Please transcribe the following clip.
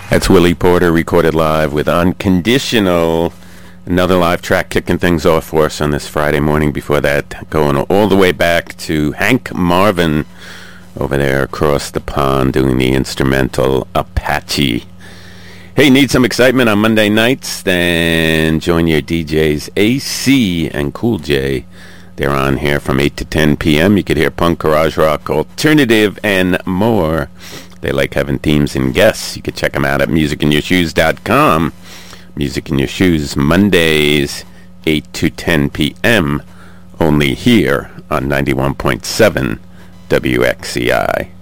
That's Willie Porter recorded live with Unconditional. Another live track kicking things off for us on this Friday morning. Before that, going all the way back to Hank Marvin over there across the pond doing the instrumental Apache. Hey, need some excitement on Monday nights? Then join your DJs AC and Cool J. They're on here from 8 to 10 p.m. You could hear punk, garage rock, alternative, and more. They like having themes and guests. You can check them out at musicindourshoes.com. Music in Your Shoes, Mondays, 8 to 10 p.m. Only here on 91.7 WXCI.